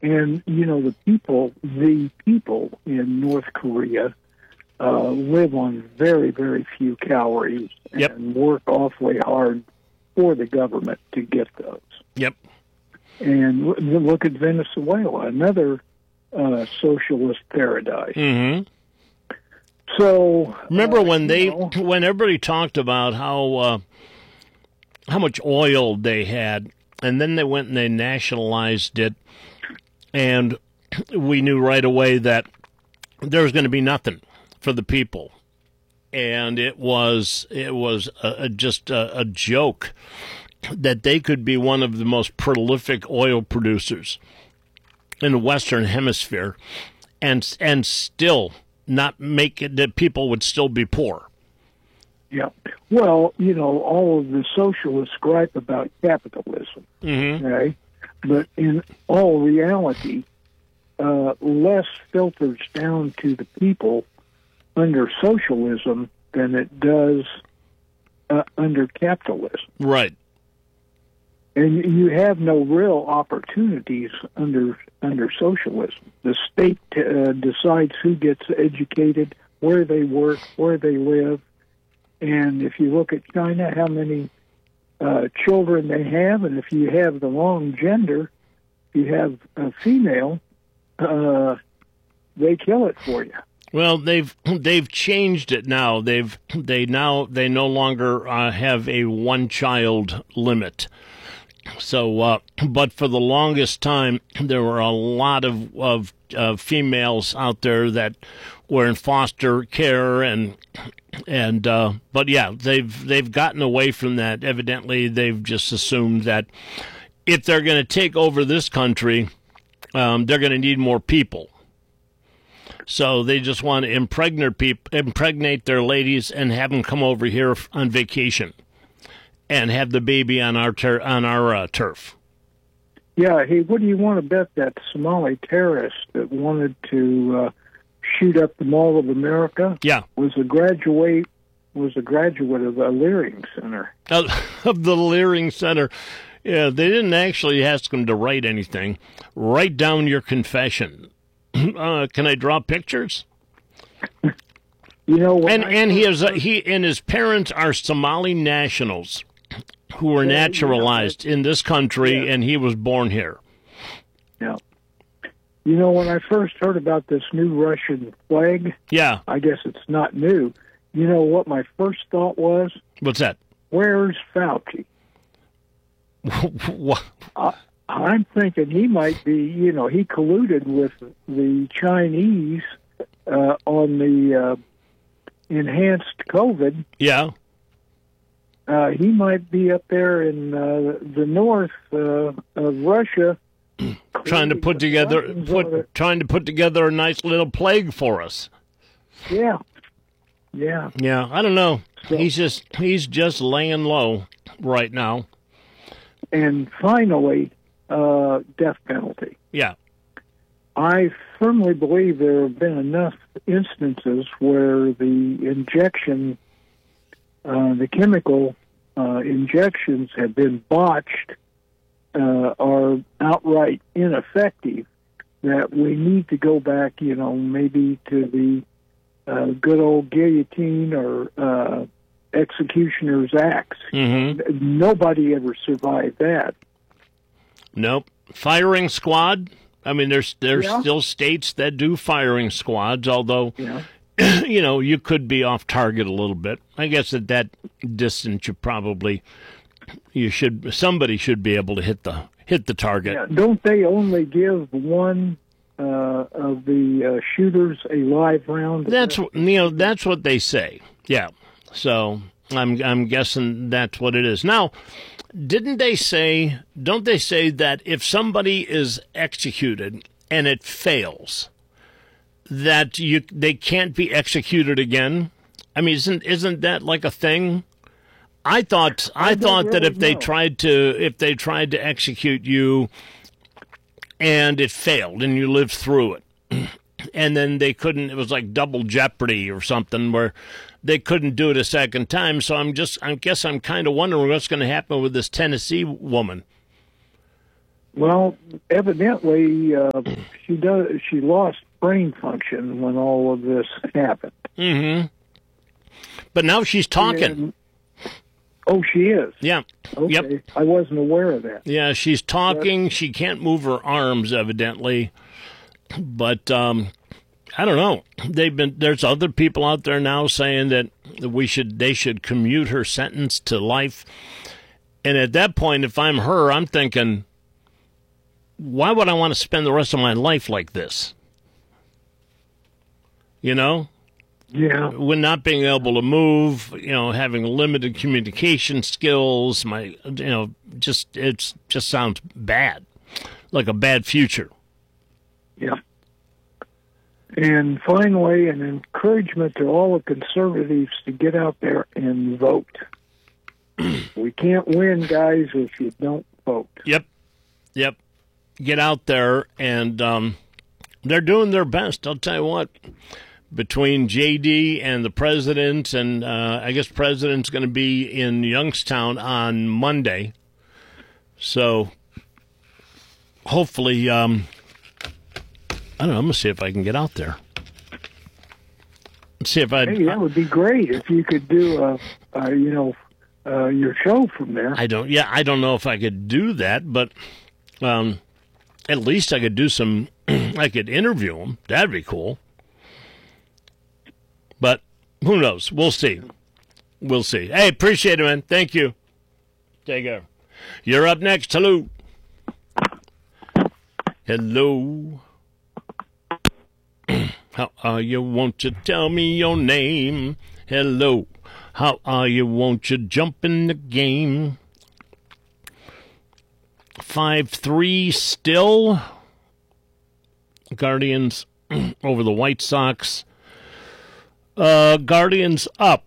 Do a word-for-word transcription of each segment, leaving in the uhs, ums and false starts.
And, you know, the people, the people in North Korea uh, live on very, very few calories Yep. and work awfully hard for the government to get those. Yep. And l- look at Venezuela, another uh, socialist paradise. Mm-hmm. So Remember uh, when they, you know, when everybody talked about how uh, how much oil they had, and then they went and they nationalized it, and we knew right away that there was going to be nothing for the people, and it was it was a, a, just a, a joke that they could be one of the most prolific oil producers in the Western Hemisphere, and and still not make it, that people would still be poor. yeah. Well, you know, all of the socialists gripe about capitalism, Mm-hmm. okay? But in all reality, uh, less filters down to the people under socialism than it does uh, under capitalism. Right. And you have no real opportunities under under socialism. The state uh, decides who gets educated, where they work, where they live. And if you look at China, how many uh, children they have, and if you have the wrong gender, if you have a female, uh, they kill it for you. Well, they've they've changed it now. They've they now they no longer uh, have a one child limit. So, uh, but for the longest time, there were a lot of of uh, females out there that were in foster care, and and uh, but yeah, they've they've gotten away from that. Evidently, they've just assumed that if they're going to take over this country, um, they're going to need more people. So they just want to impregnate people, impregnate their ladies, and have them come over here on vacation and have the baby on our ter- on our uh, turf. Yeah, hey, what do you want to bet that Somali terrorist that wanted to uh, shoot up the Mall of America Yeah, was a graduate was a graduate of the Leering Center? of of the Leering Center. Yeah, they didn't actually ask him to write anything. Write down your confession. Uh, can I draw pictures? You know, when And I and he first is he and his parents are Somali nationals who were Yeah, naturalized in this country, Yeah. and he was born here. Yeah. You know, when I first heard about this new Russian flag, Yeah, I guess it's not new. You know what my first thought was? what's that? Where's Fauci? What? I, I'm thinking he might be, you know, he colluded with the Chinese uh, on the uh, enhanced COVID. Yeah. Uh, he might be up there in uh, the north uh, of Russia, Trying to put together Russians on put it. trying to put together a nice little plague for us. Yeah, yeah. Yeah, I don't know. So- He's just he's just laying low right now. And finally, uh, death penalty. Yeah. I firmly believe there have been enough instances where the injection, uh, the chemical uh, injections have been botched uh, or outright ineffective, that we need to go back, you know, maybe to the uh, good old guillotine or uh, executioner's axe. Mm-hmm. Nobody ever survived that. Nope. Firing squad. I mean, there's there's Yeah. still states that do firing squads, although Yeah. you know, you could be off target a little bit. I guess at that distance, you probably you should somebody should be able to hit the hit the target. Yeah, don't they only give one uh, of the uh, shooters a live round? That's you know that's what they say. Yeah. So I'm I'm guessing that's what it is. Now, didn't they say? Don't they say that if somebody is executed and it fails, that you they can't be executed again? I mean, isn't isn't that like a thing? I thought I, I don't thought that really if they know. tried to if they tried to execute you and it failed and you lived through it, and then they couldn't, it was like double jeopardy or something where they couldn't do it a second time. So I'm just I guess I'm kind of wondering what's going to happen with this Tennessee woman. Well, evidently, uh, she does. She lost brain function when all of this happened. Mm-hmm. But now she's talking. And, oh, she is? Yeah. Okay. Yep. I wasn't aware of that. Yeah, she's talking. But, she can't move her arms, evidently. But um, I don't know. They've been. There's other people out there now saying that we should. They should commute her sentence to life. And at that point, if I'm her, I'm thinking, why would I want to spend the rest of my life like this? You know? Yeah. With not being able to move, you know, having limited communication skills, my, you know, just, it's just sounds bad, like a bad future. Yeah. And finally, an encouragement to all the conservatives to get out there and vote. We can't win, guys, if you don't vote. Yep. Yep. Get out there, and um, they're doing their best. I'll tell you what. Between J D and the president, and uh, I guess president's going to be in Youngstown on Monday. So hopefully, um, I don't know, I'm going to see if I can get out there. See if I. Hey, that would be great if you could do, a, a, you know, uh, your show from there. I don't. Yeah, I don't know if I could do that, but um, at least I could do some. I could interview them. That'd be cool. But who knows? We'll see. We'll see. Hey, appreciate it, man. Thank you. Take care. You're up next. Hello. Hello. How are you? Won't you tell me your name? Hello. How are you? Won't you jump in the game? five three still. Guardians over the White Sox. Uh, Guardians up.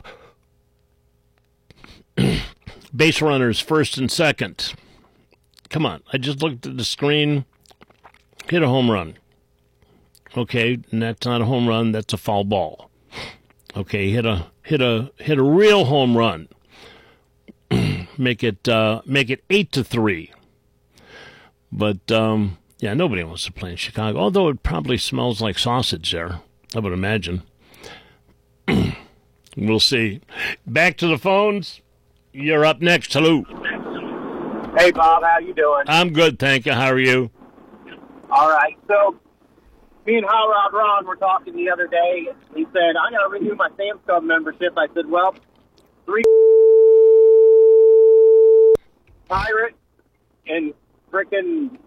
Base runners first and second. Come on. I just looked at the screen. Hit a home run. Okay, and that's not a home run, that's a foul ball. Okay, hit a hit a hit a real home run. make it uh, make it eight to three. But um, yeah, nobody wants to play in Chicago. Although it probably smells like sausage there, I would imagine. We'll see. Back to the phones. You're up next. Hello. Hey, Bob. How you doing? I'm good, thank you. How are you? All right. So, me and Hot Rod Ron were talking the other day. He said, I got to renew my Sam's Club membership. I said, well, three Pirate and frickin'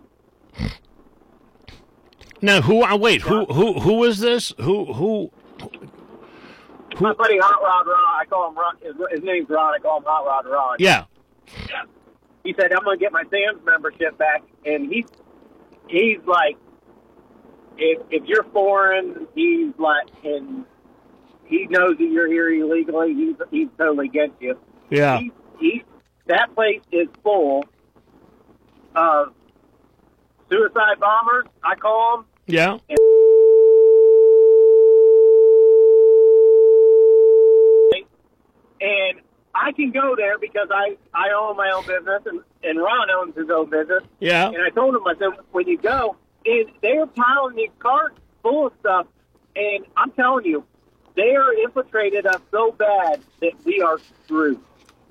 Now, who? Uh, wait, who? Who? Who is this? Who? Who? who? My buddy Hot Rod Ron. I call him Ron. His, his name's Ron. I call him Hot Rod Ron. Yeah. Yeah. He said, I'm going to get my Sam's membership back. And he's, he's like, if if you're foreign, he's like, and he knows that you're here illegally, he's, he's totally against you. Yeah. He, he, that place is full of suicide bombers, I call them. Yeah. And, and I can go there because I, I own my own business, and, and Ron owns his own business. Yeah. And I told him, I said, when you go, and they're piling these carts full of stuff, and I'm telling you, they are infiltrated us so bad that we are screwed.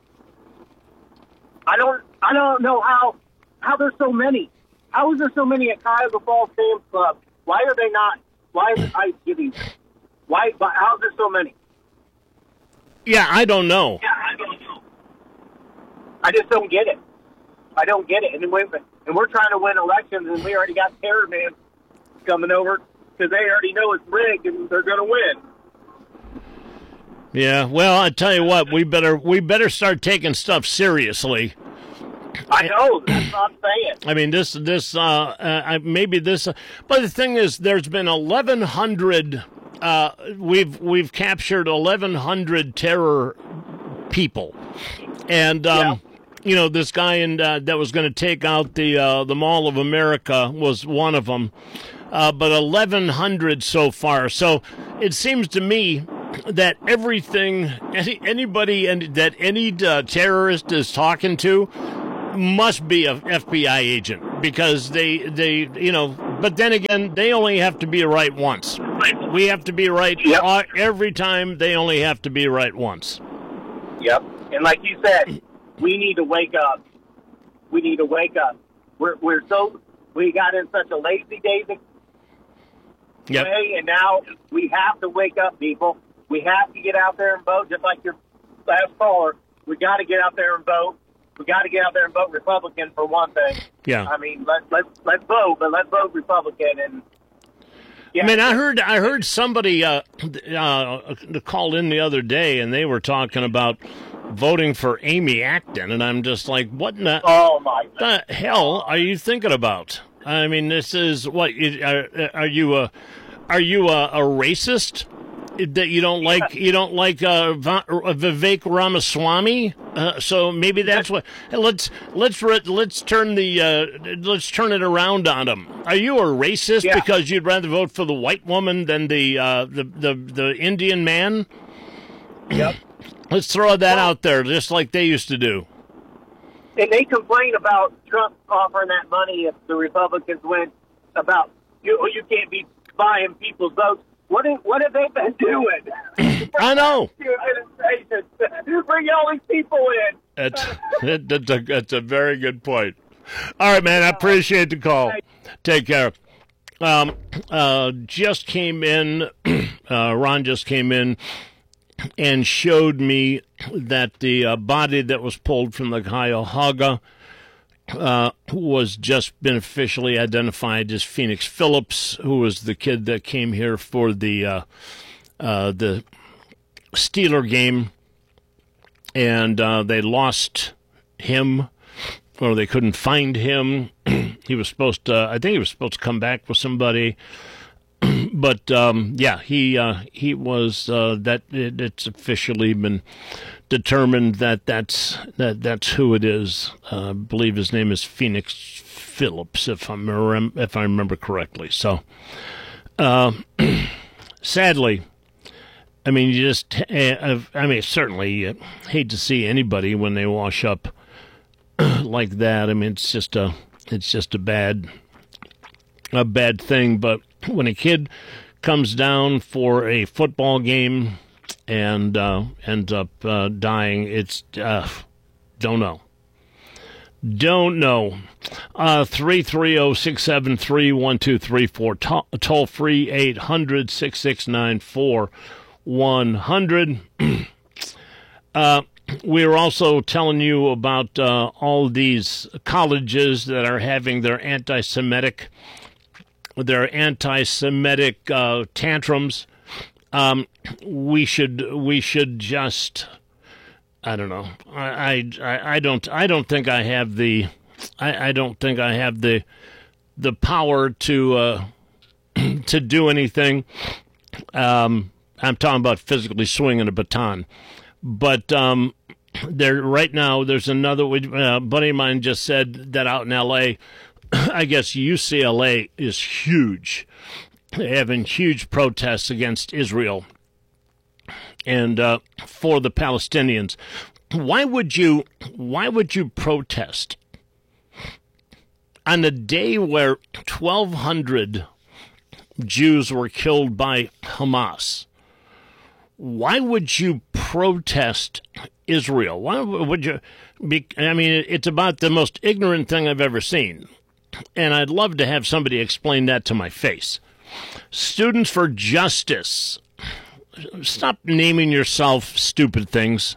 I don't, I don't know how, how there's so many. How is there so many at Cuyahoga Falls Sam's Club? Why are they not? Why is ICE giving? Why? How is there so many? Yeah, I don't know. Yeah, I don't know. I just don't get it. I don't get it. And we, and we're trying to win elections, and we already got terror man coming over because they already know it's rigged and they're going to win. Yeah. Well, I tell you what, we better we better start taking stuff seriously. I know. That's what I'm saying. I mean, this this uh, uh maybe this, uh, but the thing is, there's been eleven hundred. Uh, we've we've captured eleven hundred terror people, and um, yeah. you know, this guy in uh, that was going to take out the uh, the Mall of America was one of them, uh, but eleven hundred so far. So it seems to me that everything, any, anybody, and that any uh, terrorist is talking to must be a F B I agent. because they, they, you know, but then again, they only have to be right once. We have to be right Yep. uh, every time. They only have to be right once. Yep. And like you said, we need to wake up. We need to wake up. We're we're so we got in such a lazy David Yep. way, and now we have to wake up, people. We have to get out there and vote, just like your last caller. We got to get out there and vote. We got to get out there and vote Republican for one thing. Yeah. I mean, let's let's let's vote, but let's vote Republican. And yeah, I mean, I heard I heard somebody uh, uh, called in the other day, and they were talking about voting for Amy Acton, and I'm just like, what in the, oh my God. the hell are you thinking about? I mean, this is what you- are, are you a are you a, a racist that you don't like you don't like uh, Va- Vivek Ramaswamy? Uh, so maybe that's what. Let's let's re- let's turn the uh, let's turn it around on him. Are you a racist Yeah. because you'd rather vote for the white woman than the uh, the, the the Indian man? Yep. Let's throw that out there, just like they used to do. And they complain about Trump offering that money if the Republicans win. About you, you can't be buying people's votes. What have, what have they been doing? I know. Bring all these people in. That's, that, that's, a, that's a very good point. All right, man. I appreciate the call. Take care. Um, uh, just came in. Uh, Ron just came in and showed me that the uh, body that was pulled from the Cuyahoga uh, was just been officially identified as Phoenix Phillips, who was the kid that came here for the uh, uh, the Steeler game, and uh, they lost him, or they couldn't find him. He was supposed to, I think he was supposed to come back with somebody. But um, yeah, he uh, he was uh, that it, it's officially been determined that that's that that's who it is. Uh, I believe his name is Phoenix Phillips, if I rem- if I remember correctly. So, uh, sadly, I mean, you just uh, I mean, certainly uh, hate to see anybody when they wash up like that. I mean, it's just a it's just a bad a bad thing, but when a kid comes down for a football game and uh, ends up uh, dying, it's uh, don't know. Don't know. Uh, three three zero, six seven three, one two three four. Toll free eight hundred, six six nine, four one zero zero. uh, we're also telling you about uh, all these colleges that are having their anti-Semitic their anti-Semitic uh, tantrums. Um, we should we should just I don't know. I, I I don't I don't think I have the I, I don't think I have the the power to uh, to do anything. Um, I'm talking about physically swinging a baton, but um, there right now there's another uh, buddy of mine just said that out in L A I guess U C L A is huge. They're having huge protests against Israel and uh, for the Palestinians. Why would you? Why would you protest on the day where twelve hundred Jews were killed by Hamas? Why would you protest Israel? Why would you? Be, I mean, it's about the most ignorant thing I've ever seen. And I'd love to have somebody explain that to my face. Students for Justice. Stop naming yourself stupid things.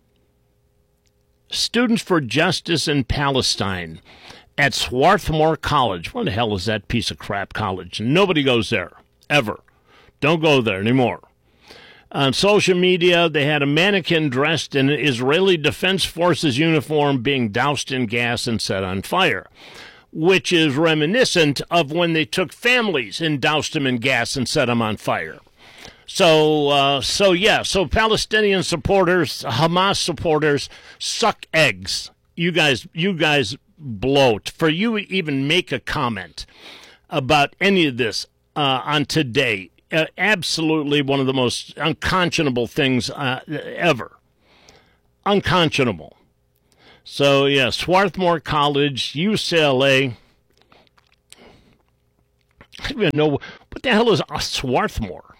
Students for Justice in Palestine at Swarthmore College. What the hell is that piece of crap college? Nobody goes there, ever. Don't go there anymore. On social media, they had a mannequin dressed in an Israeli Defense Forces uniform being doused in gas and set on fire, which is reminiscent of when they took families and doused them in gas and set them on fire. So, uh, so yeah, so Palestinian supporters, Hamas supporters, suck eggs. You guys, you guys bloat. For you to even make a comment about any of this uh, on Today, uh, absolutely one of the most unconscionable things uh, ever. Unconscionable. So, yeah, Swarthmore College, U C L A, I don't even know what the hell is Swarthmore.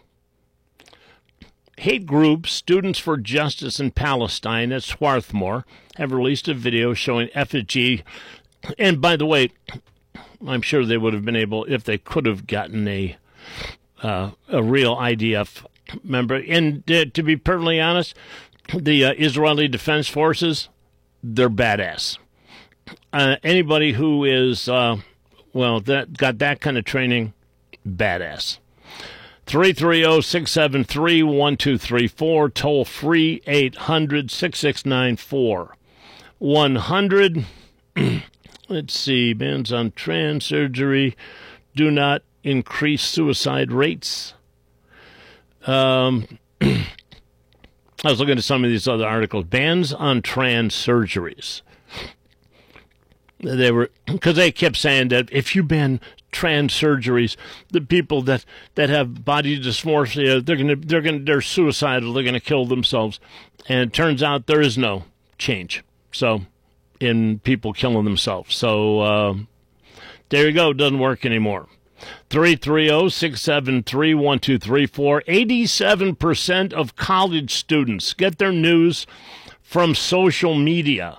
Hate group Students for Justice in Palestine at Swarthmore have released a video showing effigy. And by the way, I'm sure they would have been able, if they could have gotten a uh, a real I D F member. And uh, to be perfectly honest, the uh, Israeli Defense Forces, they're badass. Uh, anybody who is, uh, well, that got that kind of training, badass. three three zero, six seven three, one two three four, toll free eight hundred, six six nine, four one hundred. Let's see, bans on trans surgery do not increase suicide rates. Um, I was looking at some of these other articles. Bans on trans surgeries. They were, because they kept saying that if you ban trans surgeries, the people that, that have body dysmorphia, they're gonna they're gonna they're suicidal, they're gonna kill themselves. And it turns out there is no change. So in people killing themselves. So uh, there you go, it doesn't work anymore. three three zero, six seven three, one two three four. eighty-seven percent of college students get their news from social media.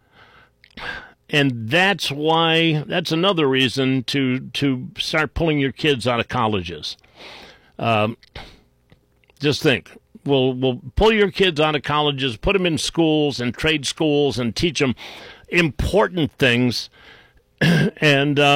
And that's why, that's another reason to, to start pulling your kids out of colleges. Um, just think, we'll, we'll pull your kids out of colleges, put them in schools and trade schools and teach them important things. and uh,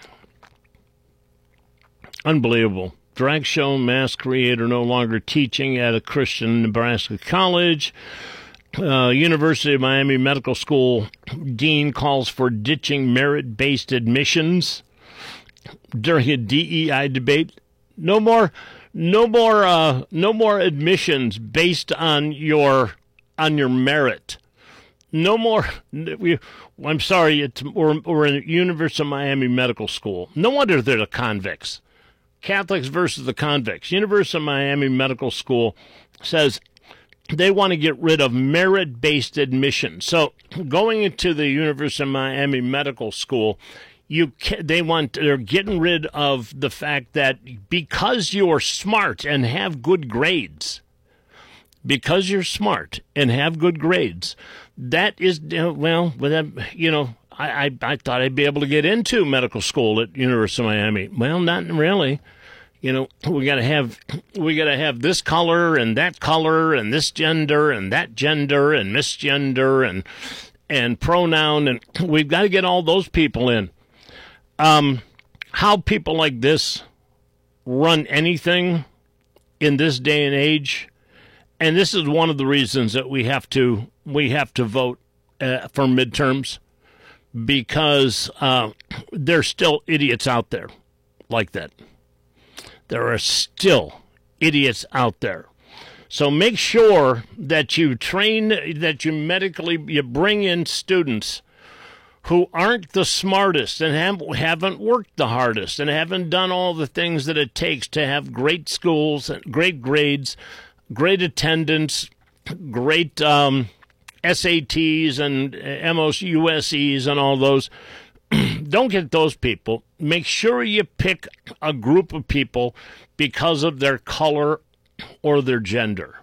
unbelievable. Drag show mass creator no longer teaching at a Christian Nebraska college. Uh, University of Miami Medical School dean calls for ditching merit-based admissions during a D E I debate. No more, no more, uh, no more admissions based on your on your merit. No more. We, I'm sorry, it's, we're, we're in University of Miami Medical School. No wonder they're the convicts. Catholics versus the convicts. University of Miami Medical School says they want to get rid of merit-based admission. So going into the University of Miami Medical School, you can, they want they're getting rid of the fact that because you are smart and have good grades, because you're smart and have good grades, that is well, you know, I, I I thought I'd be able to get into medical school at University of Miami. Well, not really. You know, we got to have we got to have this color and that color and this gender and that gender and misgender and and pronoun, and we've got to get all those people in. Um, how people like this run anything in this day and age, and this is one of the reasons that we have to we have to vote uh, for midterms, because uh, there's still idiots out there like that. There are still idiots out there. So make sure that you train, that you medically, you bring in students who aren't the smartest and have, haven't worked the hardest and haven't done all the things that it takes to have great schools, great grades, great attendance, great um, S A Ts and M O U S Es and all those. Don't get those people. Make sure you pick a group of people because of their color or their gender.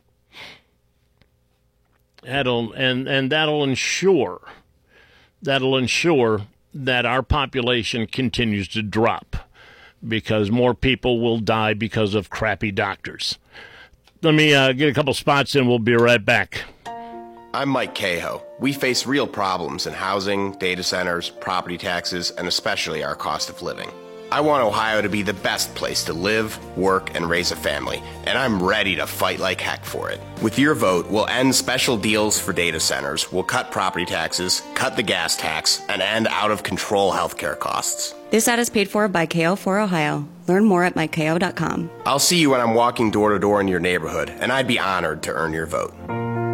That'll and, and that'll ensure that'll ensure that our population continues to drop, because more people will die because of crappy doctors. Let me uh, get a couple spots in. We'll be right back. I'm Mike Cahoe. We face real problems in housing, data centers, property taxes, and especially our cost of living. I want Ohio to be the best place to live, work, and raise a family, and I'm ready to fight like heck for it. With your vote, we'll end special deals for data centers, we'll cut property taxes, cut the gas tax, and end out-of-control healthcare costs. This ad is paid for by K O for Ohio. Learn more at mike k o dot com. I'll see you when I'm walking door to door in your neighborhood, and I'd be honored to earn your vote.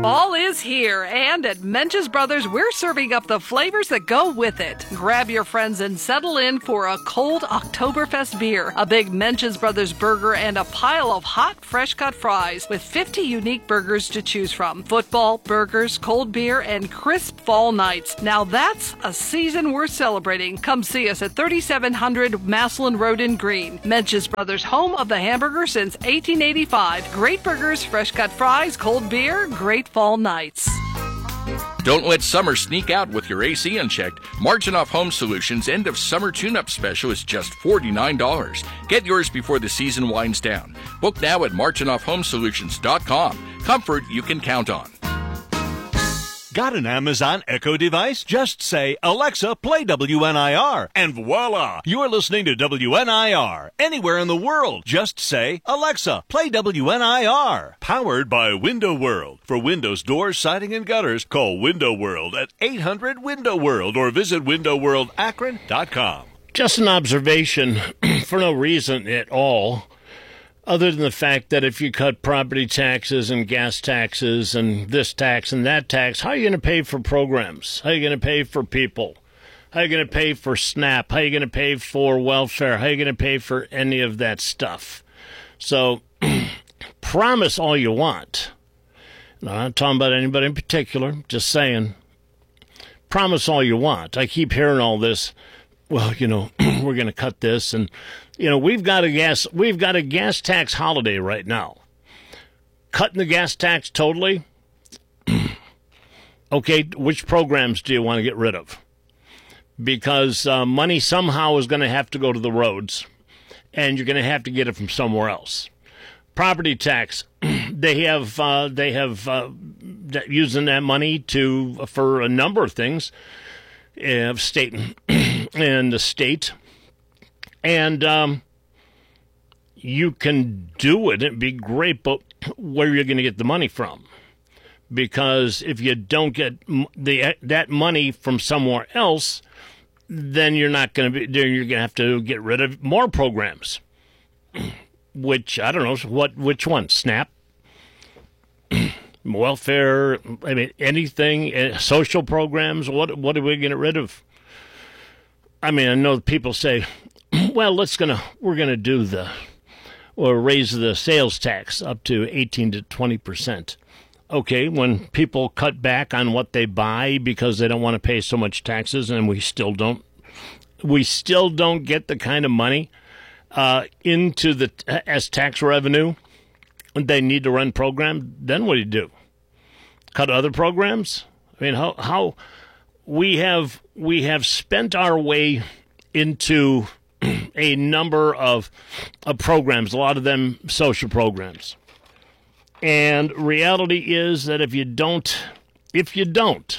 Fall is here, and at Mench's Brothers, we're serving up the flavors that go with it. Grab your friends and settle in for a cold Oktoberfest beer, a big Mench's Brothers burger, and a pile of hot, fresh-cut fries with fifty unique burgers to choose from. Football, burgers, cold beer, and crisp fall nights. Now that's a season worth celebrating. Come see us at thirty-seven hundred Maslin Road in Greene. Mench's Brothers, home of the hamburger since eighteen eighty-five. Great burgers, fresh-cut fries, cold beer, great fall nights. Don't let summer sneak out with your A C unchecked. Marginoff Home Solutions end of summer tune-up special is just forty-nine dollars. Get yours before the season winds down. Book now at marginoff home solutions dot com. Comfort you can count on. Got an Amazon Echo device? Just say, Alexa, play W N I R, and voila! You're listening to W N I R. Anywhere in the world, just say, Alexa, play W N I R. Powered by Window World. For windows, doors, siding, and gutters, call Window World at eight hundred window world or visit window world akron dot com. Just an observation for no reason at all, other than the fact that if you cut property taxes and gas taxes and this tax and that tax, how are you going to pay for programs? How are you going to pay for people? How are you going to pay for SNAP? How are you going to pay for welfare? How are you going to pay for any of that stuff? So promise all you want. No, I'm not talking about anybody in particular, just saying. Promise all you want. I keep hearing all this. Well, you know, we're going to cut this, and you know, we've got a gas we've got a gas tax holiday right now. Cutting the gas tax totally. Okay, which programs do you want to get rid of? Because uh, money somehow is going to have to go to the roads, and you're going to have to get it from somewhere else. Property tax, they have uh, they have uh, using that money to for a number of things, uh, state and the state, and um, you can do it. It'd be great, but where are you going to get the money from? Because if you don't get the that money from somewhere else, then you're not going to be. Then you're going to have to get rid of more programs. Which I don't know what which one? SNAP, welfare. I mean anything, social programs. What what are we going to get rid of? I mean, I know people say, well, let's gonna we're gonna do the or raise the sales tax up to eighteen to twenty percent. Okay, when people cut back on what they buy because they don't want to pay so much taxes, and we still don't, we still don't get the kind of money uh, into the as tax revenue they need to run programs. Then what do you do? Cut other programs? I mean, how how we have we have spent our way into a number of of programs, a lot of them social programs. And reality is that if you don't, if you don't,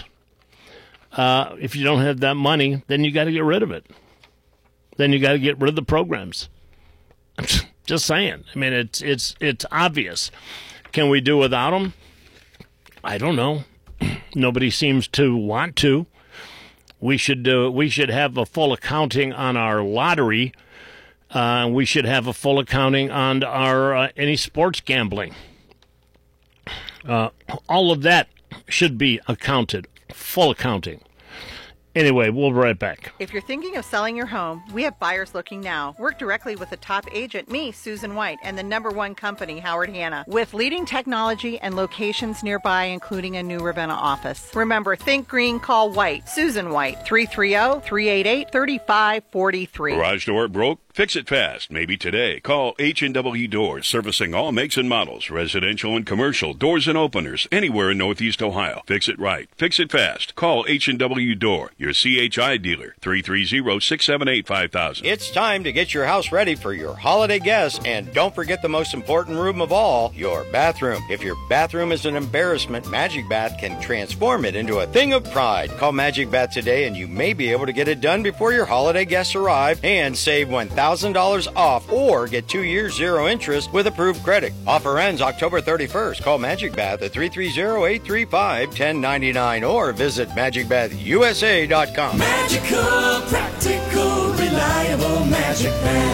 uh, if you don't have that money, then you got to get rid of it. Then you got to get rid of the programs. Just saying. I mean, it's it's it's obvious. Can we do without them? I don't know. Nobody seems to want to. We should do. We should have a full accounting on our lottery. Uh, we should have a full accounting on our uh, any sports gambling. Uh, all of that should be accounted, full accounting. Anyway, we'll be right back. If you're thinking of selling your home, we have buyers looking now. Work directly with the top agent, me, Susan White, and the number one company, Howard Hanna, with leading technology and locations nearby, including a new Ravenna office. Remember, think green, call White. Susan White, three three zero, three eight eight, three five four three. Garage door broke? Fix it fast, maybe today. Call H and W Doors, servicing all makes and models, residential and commercial, doors and openers, anywhere in Northeast Ohio. Fix it right. Fix it fast. Call H and W Door, your C H I dealer, three three zero, six seven eight, five thousand. It's time to get your house ready for your holiday guests, and don't forget the most important room of all, your bathroom. If your bathroom is an embarrassment, Magic Bath can transform it into a thing of pride. Call Magic Bath today and you may be able to get it done before your holiday guests arrive and save one thousand dollars off or get two years zero interest with approved credit. Offer ends October thirty-first. Call Magic Bath at three three zero, eight three five, one zero nine nine or visit magic bath u s a dot com. Magical, practical, reliable Magic Bath.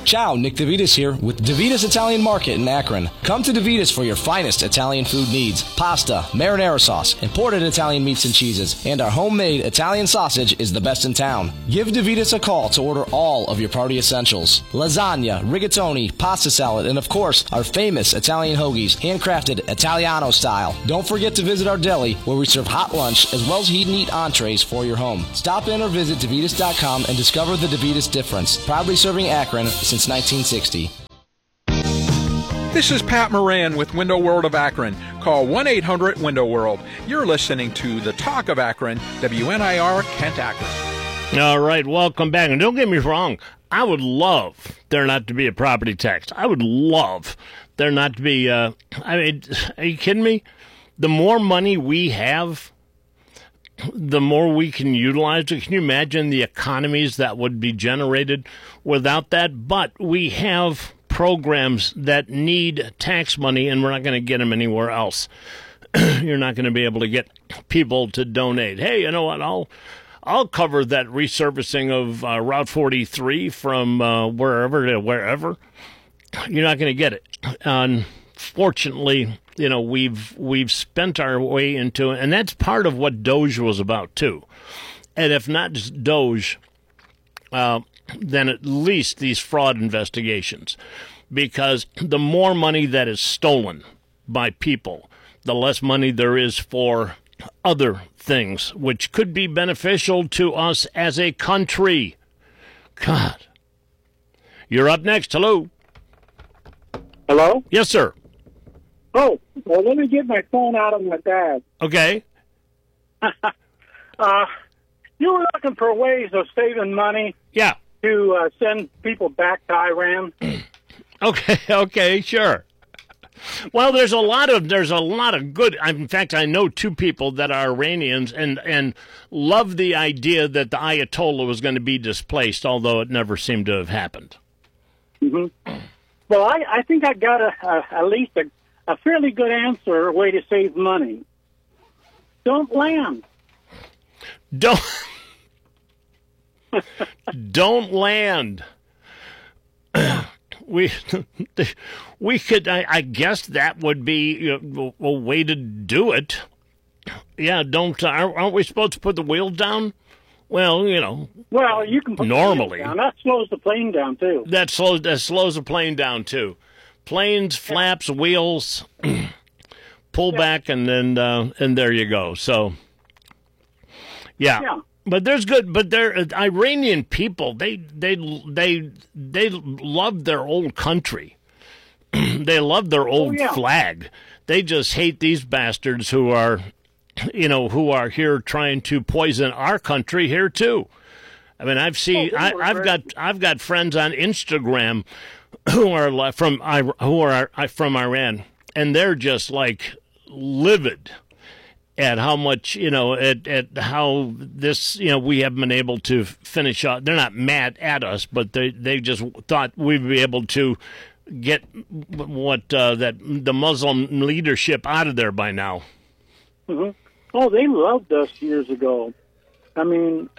Ciao, Nick DeVitas here with DeVitas Italian Market in Akron. Come to DeVitas for your finest Italian food needs. Pasta, marinara sauce, imported Italian meats and cheeses, and our homemade Italian sausage is the best in town. Give DeVitas a call to order all of your party essentials. Lasagna, rigatoni, pasta salad, and of course, our famous Italian hoagies, handcrafted Italiano style. Don't forget to visit our deli where we serve hot lunch as well as heat and eat entrees for your home. Stop in or visit DeVitas dot com and discover the DeVitas difference. Proudly serving Akron since nineteen sixty. This is Pat Moran with Window World of Akron. Call one eight hundred window world. You're listening to The Talk of Akron, W N I R Kent Akron. All right, welcome back. And don't get me wrong, I would love there not to be a property tax. I would love there not to be, uh, I mean, are you kidding me? The more money we have, the more we can utilize it. Can you imagine the economies that would be generated without that? But we have programs that need tax money, and we're not going to get them anywhere else. You're not going to be able to get people to donate. Hey, you know what? I'll I'll cover that resurfacing of uh, Route forty-three from uh, wherever to wherever. You're not going to get it. Unfortunately, you know, we've we've spent our way into it, and that's part of what Doge was about too. And if not just Doge, uh, then at least these fraud investigations, because the more money that is stolen by people, the less money there is for other things, which could be beneficial to us as a country. God. You're up next. Hello. Hello? Yes, sir. Oh, well, let me get my phone out of my bag. Okay. uh, you were looking for ways of saving money. Yeah. To uh, send people back to Iran. Okay. Okay. Sure. Well, there's a lot of there's a lot of good. In fact, I know two people that are Iranians and and love the idea that the Ayatollah was going to be displaced, although it never seemed to have happened. Mm-hmm. Well, I, I think I got a, a, at least a, a fairly good answer, a way to save money. Don't land. Don't. Don't land. we we could. I, I guess that would be you know, a way to do it. Yeah. Don't. Uh, aren't we supposed to put the wheels down? Well, you know. Well, you can put normally the wheels down. That slows the plane down too. That slows that slows the plane down too. Planes, flaps, wheels, pull yeah. back, and then uh, and there you go. So, yeah. yeah. But there's good. But they're uh, Iranian people. They they they they love their old country. They love their old oh, yeah. flag. They just hate these bastards who are. You know, who are here trying to poison our country here too. I mean, I've seen, oh, I, I've got, I've got friends on Instagram who are from, who are from Iran, and they're just like livid at how much, you know, at, at how this, you know, we haven't been able to finish off. They're not mad at us, but they, they just thought we'd be able to get what uh, that the Muslim leadership out of there by now. Mm-hmm. Oh, they loved us years ago. I mean,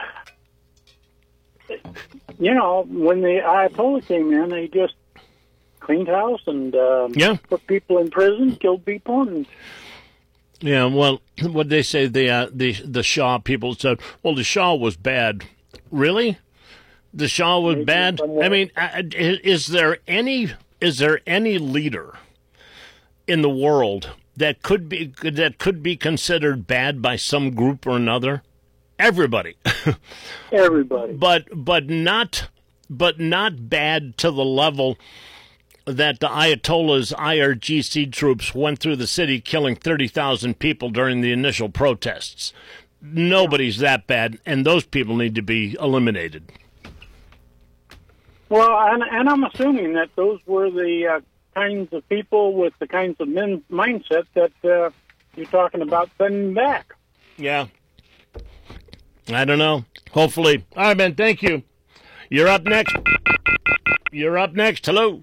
you know, when the Ayatollah came in, they just cleaned house and uh, yeah. put people in prison, killed people. And... Yeah, well, what they say, the, uh, the the Shah people said, well, the Shah was bad. Really? The Shah was Maybe bad? Somewhere. I mean, is there any is there any leader in the world that could be that could be considered bad by some group or another? Everybody. Everybody. But but not but not bad to the level that the Ayatollah's I R G C troops went through the city killing thirty thousand people during the initial protests. Nobody's that bad, and those people need to be eliminated. Well, and, and I'm assuming that those were the uh, kinds of people with the kinds of men mindset that uh, you're talking about sending back. Yeah. I don't know. Hopefully. All right, man, thank you. You're up next. You're up next. Hello.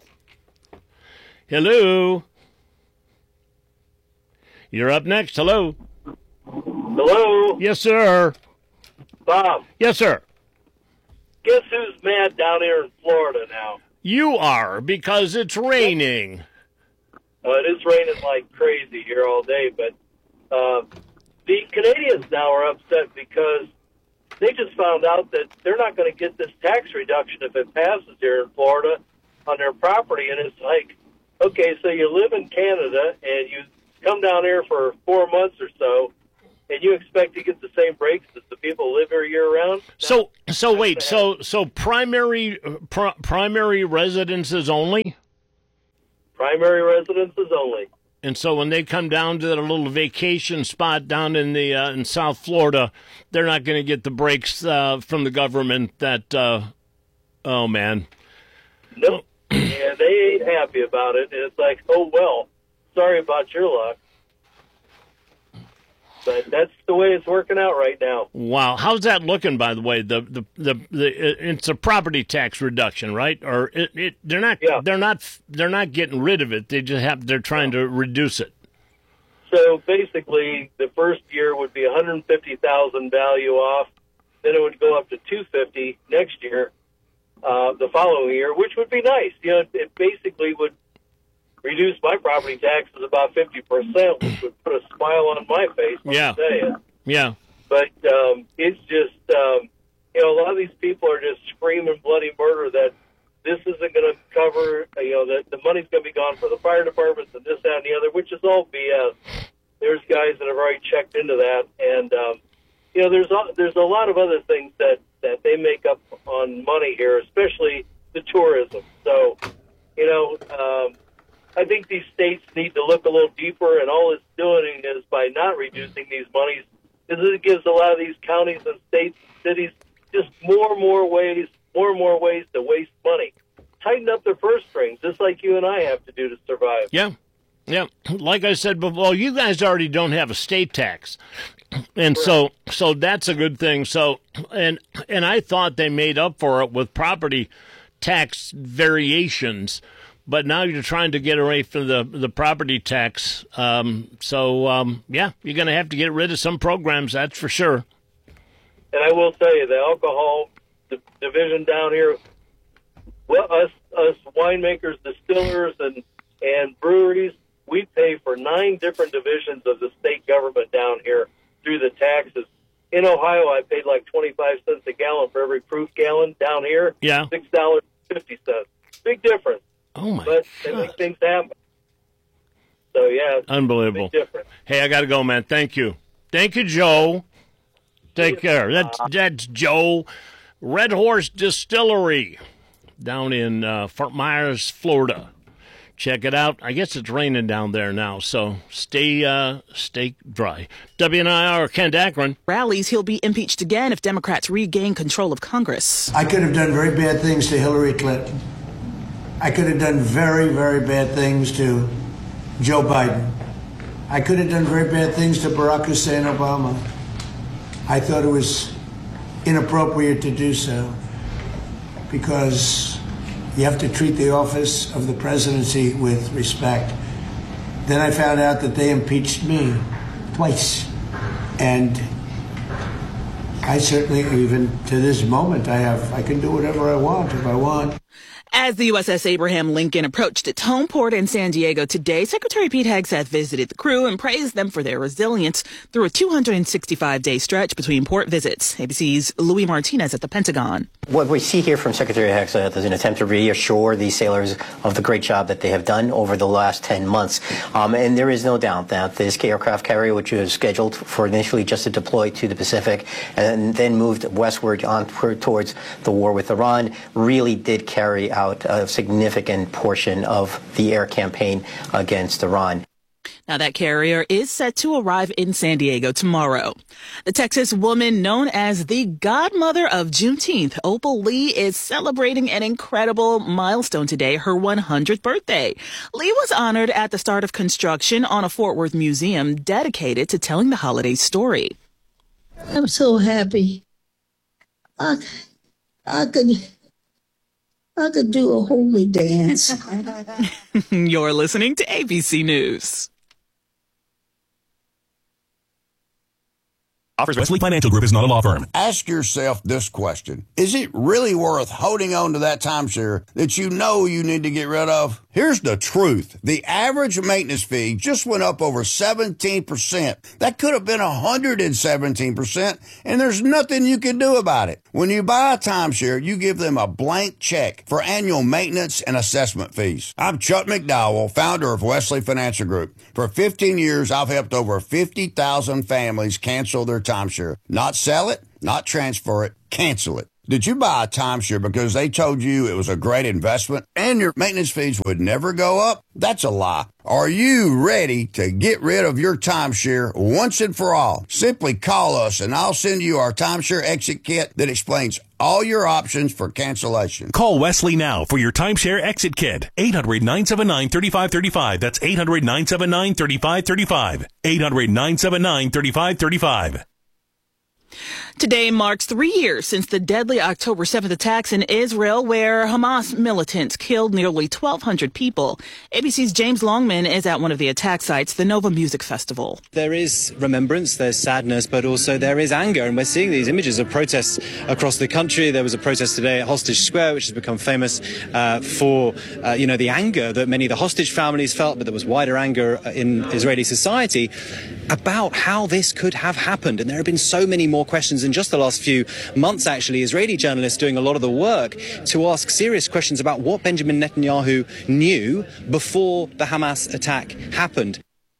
Hello. You're up next. Hello. Hello. Yes, sir. Bob. Yes, sir. Guess who's mad down here in Florida now? You are, because it's raining. Uh, it is raining like crazy here all day, but uh, the Canadians now are upset because they just found out that they're not going to get this tax reduction if it passes here in Florida on their property. And it's like, okay, so you live in Canada and you come down here for four months or so, and you expect to get the same breaks as the people who live here year round? So, so wait, so so primary pr- primary residences only? Primary residences only. And so when they come down to that little vacation spot down in the uh, in South Florida, they're not going to get the breaks uh, from the government that, uh, oh, man. Nope. Yeah, they ain't happy about it. And it's like, oh, well, sorry about your luck. But that's the way it's working out right now. Wow. How's that looking, by the way? The the the, the it's a property tax reduction, right? Or it, it they're not yeah. they're not they're not getting rid of it. They just have they're trying to reduce it. So basically, the first year would be one hundred fifty thousand value off. Then it would go up to two hundred fifty next year, uh, the following year, which would be nice. You know, it basically would reduce my property taxes about fifty percent, which would put a smile on my face. Yeah. Say yeah. But um, it's just, um, you know, a lot of these people are just screaming bloody murder that this isn't going to cover, you know, that the money's going to be gone for the fire departments and this, that, and the other, which is all B S. There's guys that have already checked into that. And, um, you know, there's a, there's a lot of other things that, that they make up on money here, especially the tourism. So, you know, um, I think these states need to look a little deeper, and all it's doing is by not reducing these monies, is it gives a lot of these counties and states and cities just more and more ways, more and more ways to waste money. Tighten up their purse strings, just like you and I have to do to survive. Yeah, yeah. Like I said before, well, you guys already don't have a state tax, and so so that's a good thing. So and and I thought they made up for it with property tax variations. But now you're trying to get away from the the property tax. Um, so, um, yeah, you're going to have to get rid of some programs, that's for sure. And I will tell you, the alcohol d- division down here, well, us us winemakers, distillers, and, and breweries, we pay for nine different divisions of the state government down here through the taxes. In Ohio, I paid like twenty-five cents a gallon for every proof gallon. Down here, yeah. six dollars and fifty cents. Big difference. Oh, my But God. they make things happen. So, yeah. It's unbelievable. big difference. Hey, I got to go, man. Thank you. Thank you, Joe. Take care. That's, that's Joe. Red Horse Distillery down in uh, Fort Myers, Florida. Check it out. I guess it's raining down there now, so stay uh, stay dry. W N I R, Kent Akron. Rallies, he'll be impeached again if Democrats regain control of Congress. I could have done very bad things to Hillary Clinton. I could have done very, very bad things to Joe Biden. I could have done very bad things to Barack Hussein Obama. I thought it was inappropriate to do so because you have to treat the office of the presidency with respect. Then I found out that they impeached me twice. And I certainly, even to this moment, I have, I can do whatever I want if I want. As the U S S Abraham Lincoln approached its home port in San Diego today, Secretary Pete Hegseth visited the crew and praised them for their resilience through a two hundred sixty-five day stretch between port visits. A B C's Louis Martinez at the Pentagon. What we see here from Secretary Hegseth is an attempt to reassure these sailors of the great job that they have done over the last ten months. Um, and there is no doubt that this aircraft carrier, which was scheduled for initially just to deploy to the Pacific and then moved westward on towards the war with Iran, really did carry out a significant portion of the air campaign against Iran. Now, that carrier is set to arrive in San Diego tomorrow. The Texas woman known as the godmother of Juneteenth, Opal Lee, is celebrating an incredible milestone today, her one hundredth birthday. Lee was honored at the start of construction on a Fort Worth museum dedicated to telling the holiday story. I'm so happy. I, I could... I could do a holy dance. You're listening to A B C News. Offers Wesley Financial Group is not a law firm. Ask yourself this question. Is it really worth holding on to that timeshare that you know you need to get rid of? Here's the truth. The average maintenance fee just went up over seventeen percent. That could have been one hundred seventeen percent, and there's nothing you can do about it. When you buy a timeshare, you give them a blank check for annual maintenance and assessment fees. I'm Chuck McDowell, founder of Wesley Financial Group. For fifteen years, I've helped over fifty thousand families cancel their timeshare. Not sell it, not transfer it, cancel it. Did you buy a timeshare because they told you it was a great investment and your maintenance fees would never go up? That's a lie. Are you ready to get rid of your timeshare once and for all? Simply call us and I'll send you our timeshare exit kit that explains all your options for cancellation. Call Wesley now for your timeshare exit kit. eight hundred, nine seven nine, three five three five. That's eight hundred, nine seven nine, three five three five. eight hundred, nine seven nine, three five three five. Today marks three years since the deadly October seventh attacks in Israel, where Hamas militants killed nearly twelve hundred people. A B C's James Longman is at one of the attack sites, the Nova Music Festival. There is remembrance, there's sadness, but also there is anger, and we're seeing these images of protests across the country. There was a protest today at Hostage Square, which has become famous uh, for, uh, you know, the anger that many of the hostage families felt, but there was wider anger in Israeli society about how this could have happened. And there have been so many more questions in just the last few months, actually. Israeli journalists doing a lot of the work to ask serious questions about what Benjamin Netanyahu knew before the Hamas attack happened.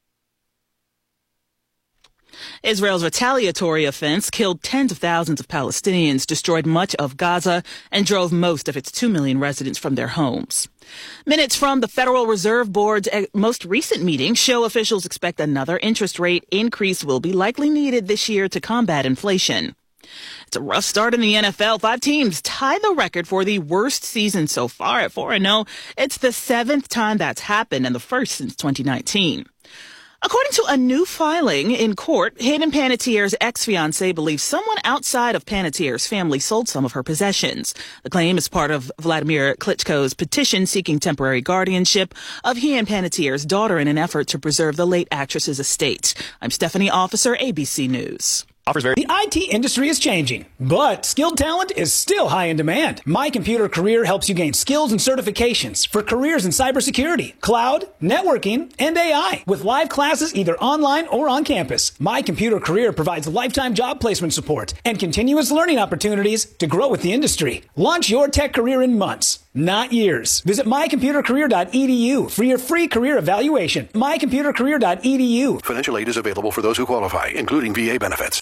Israel's retaliatory offense killed tens of thousands of Palestinians, destroyed much of Gaza, and drove most of its two million residents from their homes. Minutes from the Federal Reserve Board's most recent meeting show officials expect another interest rate increase will be likely needed this year to combat inflation. It's a rough start in the N F L. Five teams tie the record for the worst season so far at four and oh. It's the seventh time that's happened and the first since twenty nineteen. According to a new filing in court, Hayden Panettiere's ex-fiancé believes someone outside of Panettiere's family sold some of her possessions. The claim is part of Vladimir Klitschko's petition seeking temporary guardianship of he and Panettiere's daughter in an effort to preserve the late actress's estate. I'm Stephanie Officer, A B C News. The I T industry is changing, but skilled talent is still high in demand. My Computer Career helps you gain skills and certifications for careers in cybersecurity, cloud, networking, and A I. With live classes either online or on campus, My Computer Career provides lifetime job placement support and continuous learning opportunities to grow with the industry. Launch your tech career in months, not years. Visit my computer career dot e d u for your free career evaluation. my computer career dot e d u. Financial aid is available for those who qualify, including V A benefits.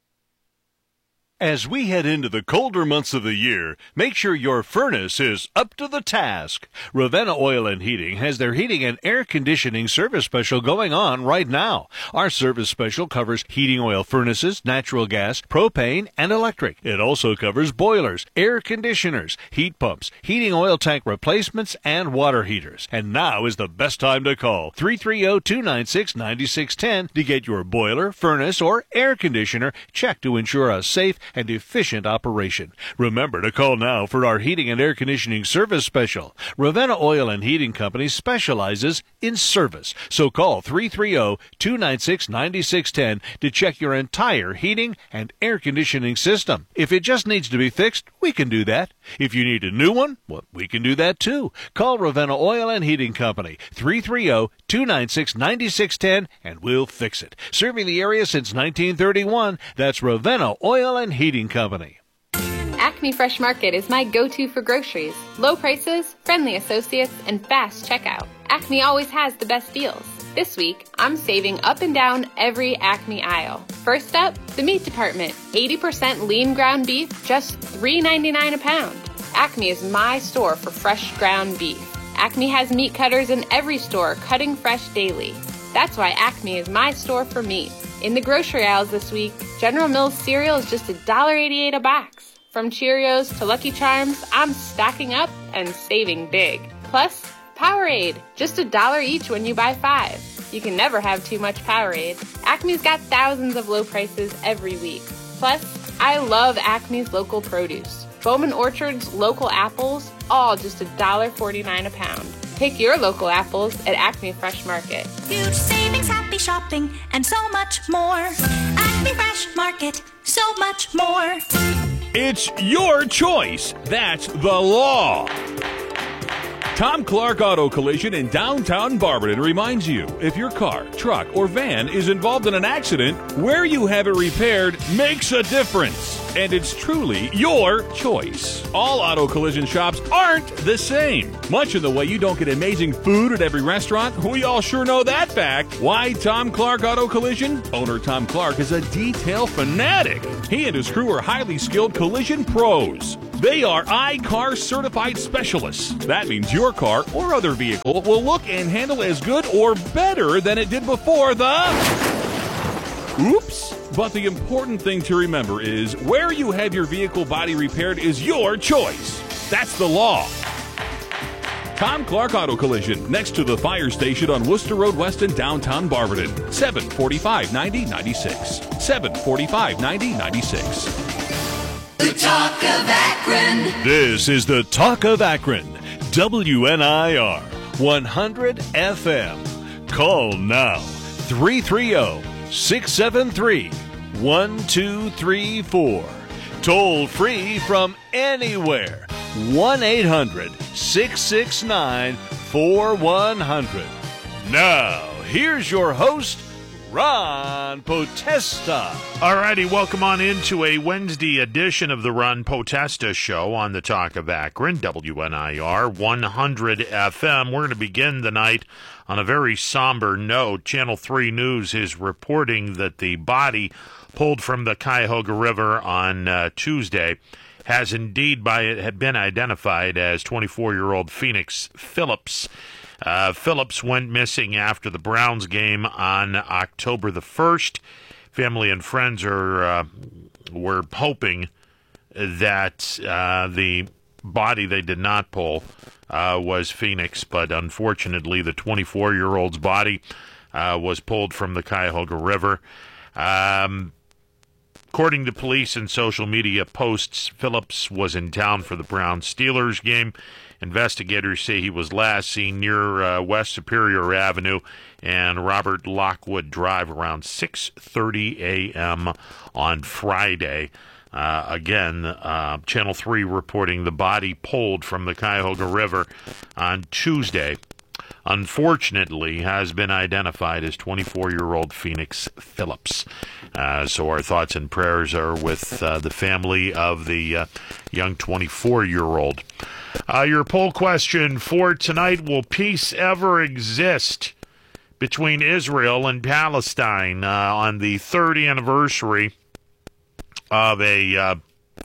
As we head into the colder months of the year, make sure your furnace is up to the task. Ravenna Oil and Heating has their heating and air conditioning service special going on right now. Our service special covers heating oil furnaces, natural gas, propane, and electric. It also covers boilers, air conditioners, heat pumps, heating oil tank replacements, and water heaters. And now is the best time to call three three zero, two nine six, nine six one zero to get your boiler, furnace, or air conditioner checked to ensure a safe and efficient operation. Remember to call now for our heating and air conditioning service special. Ravenna Oil and Heating Company specializes in service. So call three three zero, two nine six, nine six one zero to check your entire heating and air conditioning system. If it just needs to be fixed, we can do that. If you need a new one, well, we can do that too. Call Ravenna Oil and Heating Company, three three zero, two nine six, nine six one zero, and we'll fix it. Serving the area since nineteen thirty-one, that's Ravenna Oil and Heating Company. Acme Fresh Market is my go-to for groceries. Low prices, friendly associates, and fast checkout. Acme always has the best deals. This week, I'm saving up and down every Acme aisle. First up, the meat department. eighty percent lean ground beef, just three ninety-nine a pound. Acme is my store for fresh ground beef. Acme has meat cutters in every store, cutting fresh daily. That's why Acme is my store for meat. In the grocery aisles this week, General Mills cereal is just one dollar eighty-eight a box. From Cheerios to Lucky Charms, I'm stocking up and saving big. Plus, Powerade, just a dollar each when you buy five. You can never have too much Powerade. Acme's got thousands of low prices every week. Plus, I love Acme's local produce. Bowman Orchard's local apples, all just one dollar forty-nine a pound. Pick your local apples at Acme Fresh Market. Huge savings, happy shopping, and so much more. Acme Fresh Market, so much more. It's your choice. That's the law. Tom Clark Auto Collision in downtown Barberton reminds you, if your car, truck, or van is involved in an accident, where you have it repaired makes a difference. And it's truly your choice. All auto collision shops aren't the same. Much in the way you don't get amazing food at every restaurant, we all sure know that fact. Why Tom Clark Auto Collision? Owner Tom Clark is a detail fanatic. He and his crew are highly skilled collision pros. They are I-CAR certified specialists. That means your car or other vehicle will look and handle as good or better than it did before the... Oops. But the important thing to remember is where you have your vehicle body repaired is your choice. That's the law. Tom Clark Auto Collision, next to the fire station on Worcester Road West in downtown Barberton. seven forty-five ninety ninety-six. seven forty-five ninety ninety-six. The Talk of Akron. This is the Talk of Akron. W N I R one hundred F M. Call now. three three zero, six seven three, one two three four. Toll free from anywhere. one eight hundred, six six nine, four one zero zero. Now, here's your host, Ron Potesta. Alrighty, welcome on into a Wednesday edition of the Ron Potesta Show on the Talk of Akron, W N I R one hundred F M. We're going to begin the night on a very somber note. Channel three News is reporting that the body pulled from the Cuyahoga River on uh, Tuesday has indeed by it had been identified as twenty-four-year-old Phoenix Phillips. Uh, Phillips went missing after the Browns game on October the first. Family and friends are uh, were hoping that uh, the body they did not pull uh, was Phoenix, but unfortunately the twenty-four-year-old's body uh, was pulled from the Cuyahoga River. Um, according to police and social media posts, Phillips was in town for the Browns-Steelers game. Investigators say he was last seen near uh, West Superior Avenue and Robert Lockwood Drive around six thirty a.m. on Friday. Uh, again, uh, Channel three reporting the body pulled from the Cuyahoga River on Tuesday. Unfortunately, has been identified as twenty-four-year-old Phoenix Phillips. Uh, so our thoughts and prayers are with uh, the family of the uh, young twenty-four-year-old. Uh, your poll question for tonight: will peace ever exist between Israel and Palestine uh, on the third anniversary of a uh,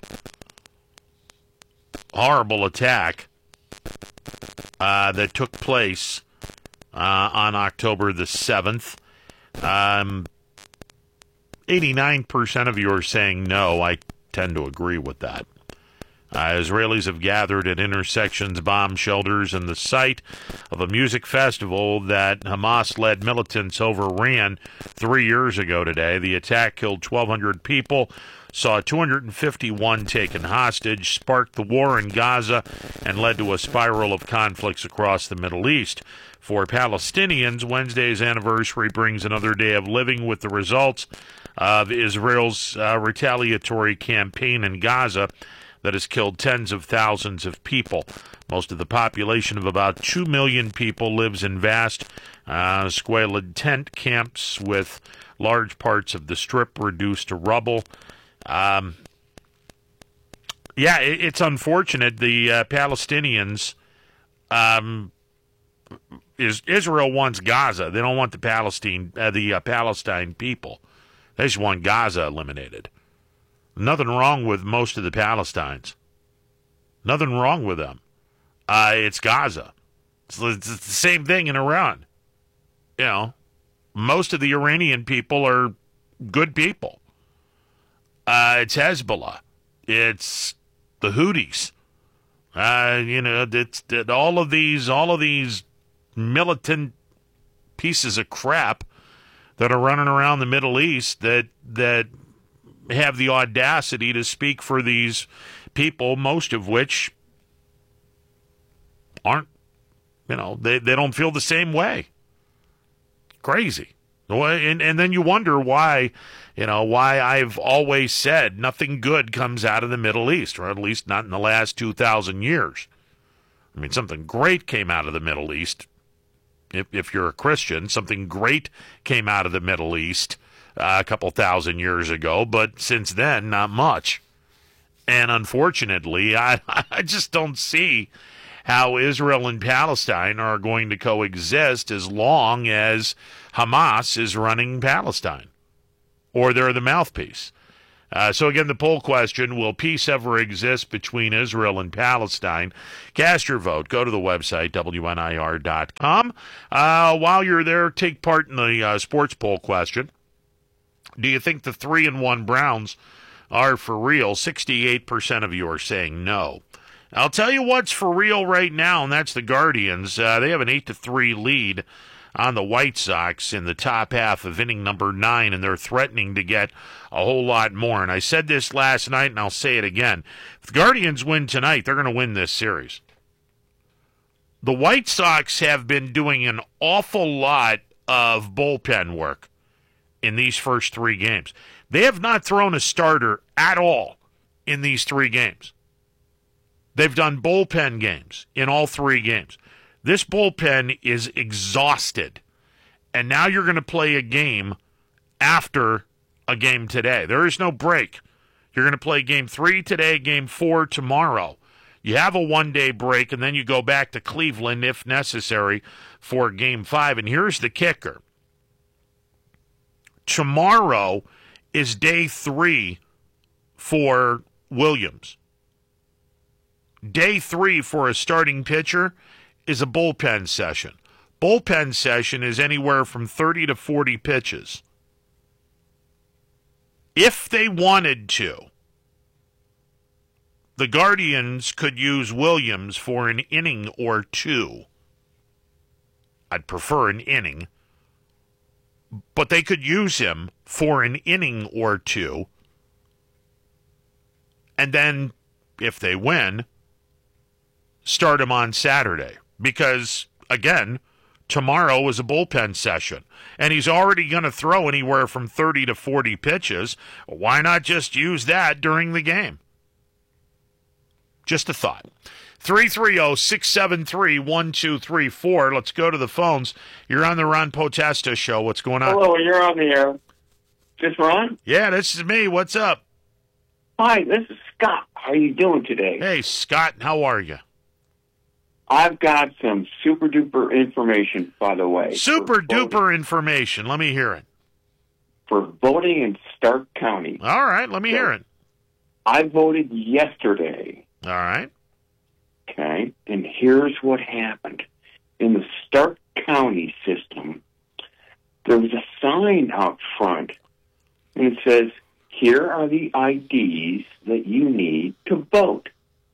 horrible attack uh, that took place uh, on October the seventh? Um, eighty-nine percent of you are saying no. I tend to agree with that. Uh, Israelis have gathered at intersections, bomb shelters, and the site of a music festival that Hamas-led militants overran three years ago today. The attack killed twelve hundred people, saw two hundred fifty-one taken hostage, sparked the war in Gaza, and led to a spiral of conflicts across the Middle East. For Palestinians, Wednesday's anniversary brings another day of living with the results of Israel's uh, retaliatory campaign in Gaza that has killed tens of thousands of people. Most of the population of about two million people lives in vast, uh, squalid tent camps with large parts of the strip reduced to rubble. Um, yeah, it, it's unfortunate. The uh, Palestinians, um, is Israel wants Gaza. They don't want the Palestine, uh, the uh, Palestine people. They just want Gaza eliminated. Nothing wrong with most of the Palestinians. Nothing wrong with them. Uh, it's Gaza. It's, it's the same thing in Iran. You know, most of the Iranian people are good people. Uh, it's Hezbollah. It's the Houthis. Uh, you know, it's it, all of these, all of these militant pieces of crap that are running around the Middle East that that. have the audacity to speak for these people, most of which aren't, you know, they, they don't feel the same way. Crazy. Well, and, and then you wonder why, you know, why I've always said nothing good comes out of the Middle East, or at least not in the last two thousand years. I mean, something great came out of the Middle East. If, if you're a Christian, something great came out of the Middle East uh, a couple thousand years ago, but since then, not much. And unfortunately, I, I just don't see how Israel and Palestine are going to coexist as long as Hamas is running Palestine, or they're the mouthpiece. Uh, so again, the poll question, will peace ever exist between Israel and Palestine? Cast your vote. Go to the website, W N I R dot com. Uh, while you're there, take part in the uh, sports poll question. Do you think the three and one Browns are for real? sixty-eight percent of you are saying no. I'll tell you what's for real right now, and that's the Guardians. Uh, they have an eight to three lead on the White Sox in the top half of inning number nine, and they're threatening to get a whole lot more. And I said this last night, and I'll say it again. If the Guardians win tonight, they're going to win this series. The White Sox have been doing an awful lot of bullpen work in these first three games. They have not thrown a starter at all in these three games. They've done bullpen games in all three games. This bullpen is exhausted. And now you're going to play a game after a game today. There is no break. You're going to play game three today, game four tomorrow. You have a one-day break, and then you go back to Cleveland, if necessary, for game five. And here's the kicker. Tomorrow is day three for Williams. Day three for a starting pitcher is a bullpen session. Bullpen session is anywhere from thirty to forty pitches. If they wanted to, the Guardians could use Williams for an inning or two. I'd prefer an inning. But they could use him for an inning or two. And then, if they win, start him on Saturday. Because, again, tomorrow is a bullpen session. And he's already going to throw anywhere from thirty to forty pitches. Why not just use that during the game? Just a thought. three three zero, six seven three, one two three four. Let's go to the phones. You're on the Ron Potesta Show. What's going on? Hello, you're on the air. This Ron? Yeah, this is me. What's up? Hi, this is Scott. How are you doing today? Hey, Scott. How are you? I've got some super duper information, by the way. Super duper information. Let me hear it. For voting in Stark County. All right, let me hear it. I voted yesterday. All right. Okay, and here's what happened. In the Stark County system, there was a sign out front, and it says, here are the I Ds that you need to vote.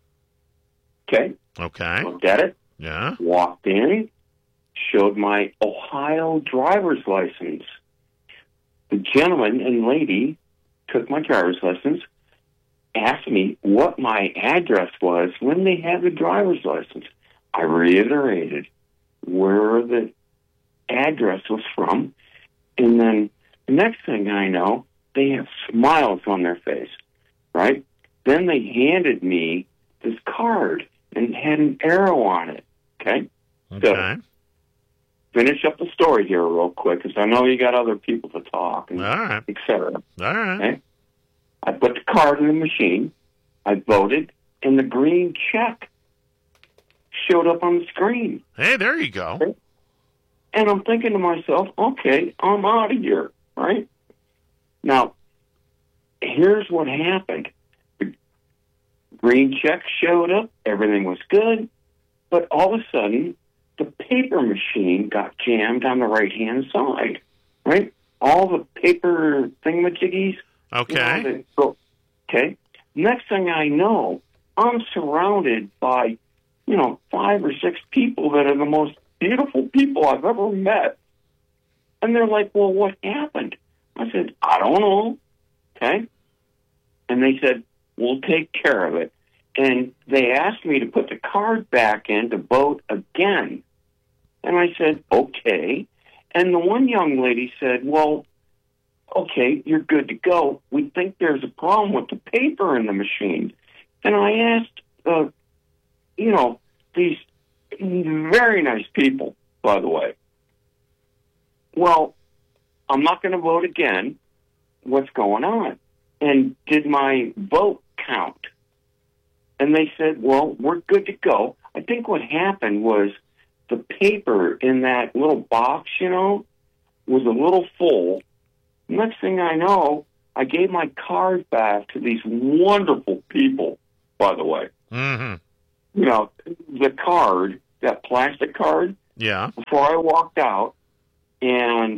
Okay? Okay. Looked at it. Yeah. Walked in, showed my Ohio driver's license. The gentleman and lady took my driver's license, asked me what my address was when they had the driver's license. I reiterated where the address was from, and then the next thing I know, they have smiles on their face, right? Then they handed me this card and had an arrow on it, okay? Okay. So, finish up the story here real quick, because I know you got other people to talk, and All right. et cetera. All right. Okay? I put the card in the machine, I voted, and the green check showed up on the screen. Hey, there you go. Okay? And I'm thinking to myself, okay, I'm out of here, right? Now, here's what happened. The green check showed up, everything was good, but all of a sudden, the paper machine got jammed on the right-hand side, right? All the paper thingamajiggies. Okay. You know, the, okay. Next thing I know, I'm surrounded by, you know, five or six people that are the most beautiful people I've ever met. And they're like, well, what happened? I said, I don't know. Okay. And they said, we'll take care of it. And they asked me to put the card back in to vote again. And I said, okay. And the one young lady said, well, okay, you're good to go. We think there's a problem with the paper in the machine. And I asked, uh, you know, these very nice people, by the way, well, I'm not going to vote again. What's going on? And did my vote count? And they said, well, we're good to go. I think what happened was the paper in that little box, you know, was a little full. Next thing I know, I gave my card back to these wonderful people, by the way. Mm-hmm. You know, the card, that plastic card, Yeah. before I walked out and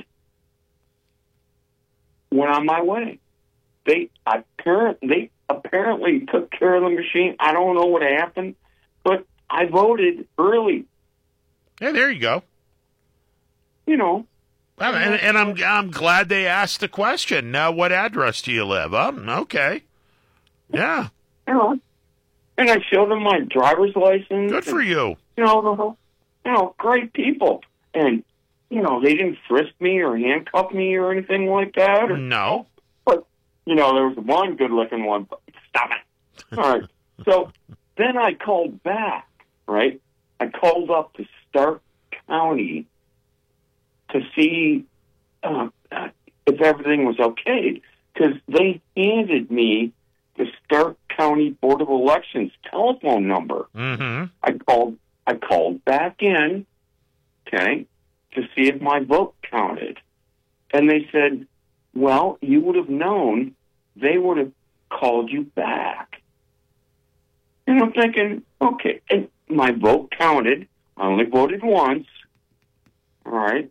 went on my way. They apparently, they apparently took care of the machine. I don't know what happened, but I voted early. Yeah, there you go. You know. Well, and, and I'm I'm glad they asked the question. Now, what address do you live? Oh, okay. Yeah. You know, and I showed them my driver's license. Good for and, you. You know, the whole, you know, great people. And, you know, they didn't frisk me or handcuff me or anything like that. Or, no. But, you know, there was one good-looking one. But stop it. All right. So then I called back, right? I called up to Stark County to see uh, uh, if everything was okay, because they handed me the Stark County Board of Elections telephone number. Mm-hmm. I called. I called back in, okay, to see if my vote counted, and they said, "Well, you would have known. They would have called you back." And I'm thinking, okay, and my vote counted. I only voted once. All right.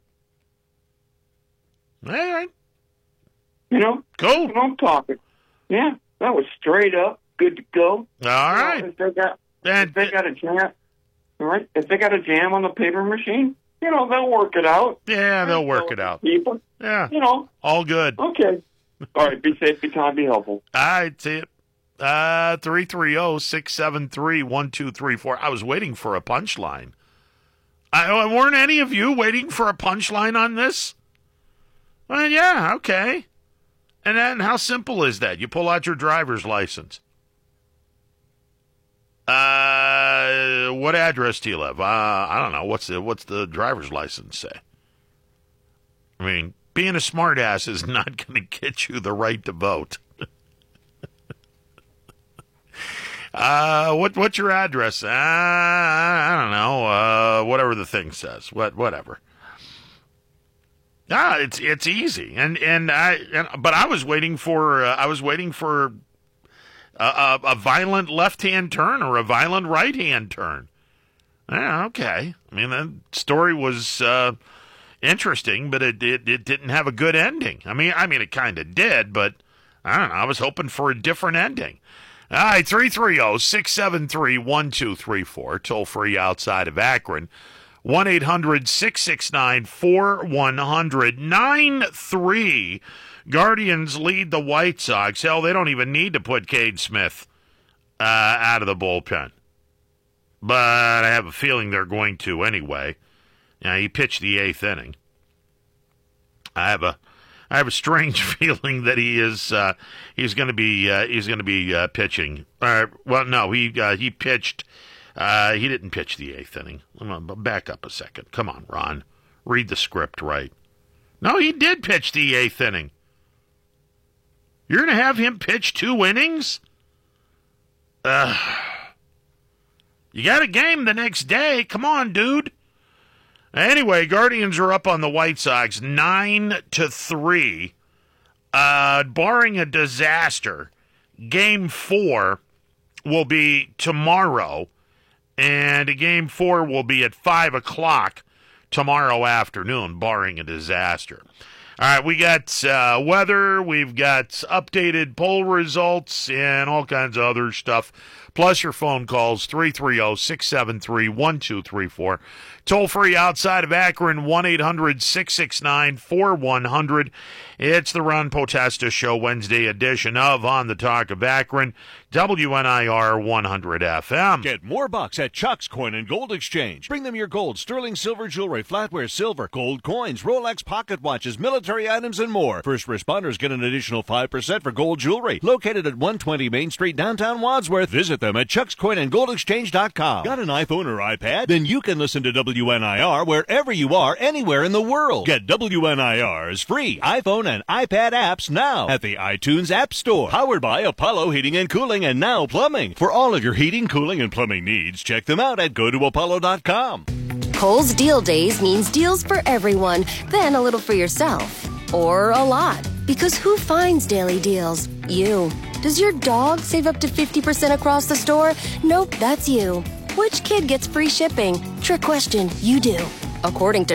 All right. You know? Cool. You know, I'm talking. Yeah, that was straight up, good to go. All right. You know, if they got, if they got a jam, all right, if they got a jam on the paper machine, you know, they'll work it out. Yeah, they'll work it out. People. Yeah. You know. All good. Okay. All right, be safe, be kind, be helpful. All right, see it. Uh, three three zero, six seven three, one two three four. I was waiting for a punchline. I, weren't any of you waiting for a punchline on this? Well, yeah, okay. And then how simple is that? You pull out your driver's license. Uh, what address do you live? Uh, I don't know. What's the what's the driver's license say? I mean, being a smartass is not going to get you the right to vote. Uh, what what's your address? Uh, I don't know. Uh, whatever the thing says. What whatever. Ah, it's it's easy, and and I and, but I was waiting for uh, I was waiting for a, a, a violent left hand turn or a violent right hand turn. Yeah, okay. I mean, the story was uh, interesting, but it, it it didn't have a good ending. I mean, I mean, it kind of did, but I don't know. I was hoping for a different ending. All right, three three zero, six seven three, one two three four, toll free outside of Akron. one eight hundred, six six nine, four one zero zero, nine three. Guardians lead the White Sox. Hell, they don't even need to put Cade Smith uh, out of the bullpen. But I have a feeling they're going to anyway. Now, he pitched the eighth inning. I have a I have a strange feeling that he is uh, he's going to be uh, he's going to be uh, pitching. Uh, well, no, he uh, he pitched. Uh, he didn't pitch the eighth inning. I'm gonna back up a second. Come on, Ron, read the script right. No, he did pitch the eighth inning. You're going to have him pitch two innings? Uh, you got a game the next day. Come on, dude. Anyway, Guardians are up on the White Sox nine to three. Uh, barring a disaster, game four will be tomorrow, and game four will be at five o'clock tomorrow afternoon, barring a disaster. All right, we got uh, weather, we've got updated poll results, and all kinds of other stuff. plus your phone calls three three zero, six seven three, one two three four. Toll free outside of Akron, one eight hundred, six six nine, four one zero zero. It's the Ron Potesta Show, Wednesday edition of On the Talk of Akron, W N I R one hundred F M. Get more bucks at Chuck's Coin and Gold Exchange. Bring them your gold, sterling silver jewelry, flatware silver, gold coins, Rolex pocket watches, military items, and more. First responders get an additional five percent for gold jewelry. Located at one twenty Main Street, downtown Wadsworth. Visit them at chucks coin and gold exchange dot com. Got an iPhone or iPad? Then you can listen to W N I R wherever you are, anywhere in the world. Get W N I R's free iPhone and iPad apps now at the iTunes App Store. Powered by Apollo Heating and Cooling and Now Plumbing. For all of your heating, cooling, and plumbing needs, check them out at go to apollo dot com. Kohl's Deal Days means deals for everyone, then a little for yourself. Or a lot. Because who finds daily deals? You. Does your dog save up to fifty percent across the store? Nope, that's you. Which kid gets free shipping? Trick question, you do. According to